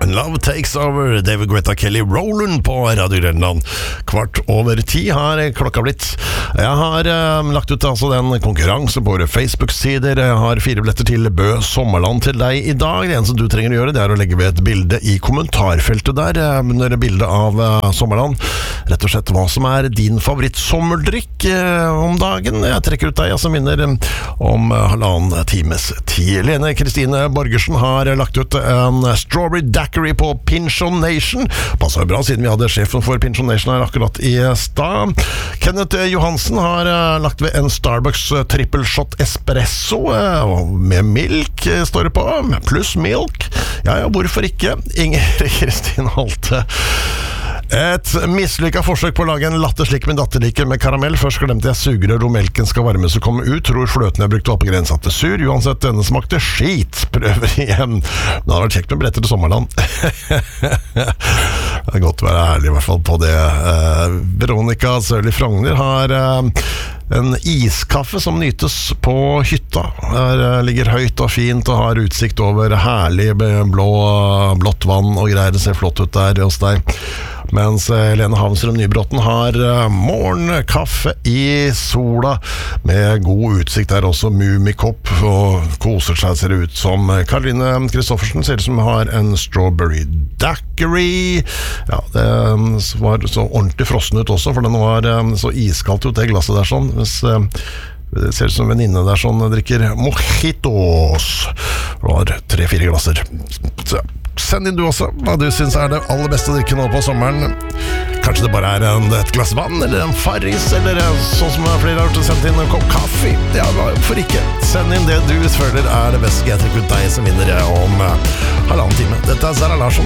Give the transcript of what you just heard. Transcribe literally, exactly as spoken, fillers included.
When Love Takes Over, David Guetta Kelly Rowland på Radio Grenland. Kvart over ti har klokka blitt. Jeg har eh, lagt ut altså den konkurranse på våre Facebook-sider. Jeg har fire billetter til Bø Sommerland til deg i dag. Det eneste du trenger å gjøre, det er å legge ved et bilde i kommentarfeltet der, under bildet av eh, Sommerland. Rett og slett hva som er din favoritt-sommerdrikk eh, om dagen. Jeg trekker ut deg, altså vinner om eh, halvannen times tid. Lene Kristine Borgersen har lagt ut en Strawberry Daiquiri på Pinchon Nation. Passer bra siden vi hadde sjefen for Pinchon Nation her akkurat i stad. Kenneth Johansen har lagt ved en Starbucks triple shot espresso med milk, står det på, pluss milk. Ja, ja, hvorfor ikke? Inger Kristin Holte. Et mislykket forsøk på å lage en latte slik min datter liker med karamell. Først glemte jeg sugerør og melken skal varmes og komme ut. Tror fløten jeg brukte var på grensa til sur. Uansett, denne smakte skit. Prøver igjen. Nå har det kjekt med billetter til Sommerland. Det er godt å være ærlig i hvert fall på det. uh, Veronica Sørli Frogner har uh, en iskaffe som nytes på hytta. Her uh, ligger høyt og fint og har utsikt over herlig blå, blått vann og greier. Det ser flott ut der hos deg. Mens Lene Havnsrøm Nybrotten har morgenkaffe i sola med god utsikt der, også Mumikopp, og koser seg, ser det ut som. Karoline Kristoffersen ser ut som har en Strawberry Daiquiri. Ja, det var så ordentlig frossen ut også, for den var så iskaldt ut det glasset der sånn. Hvis det ser ut som venninne der sånn drikker mojitos. Det var tre-fire glasser. Så send inn du også hva du synes er det aller beste å drikke nå på sommeren. Kanskje det bare er en, et glass vann, eller en Farris, eller sånn som flere har sendt inn en kopp kaffe. Ja, hvorfor ikke? Send inn det du føler er det beste. Jeg trekker ut deg som vinner om halvannen time. Dette er Zara Larsson.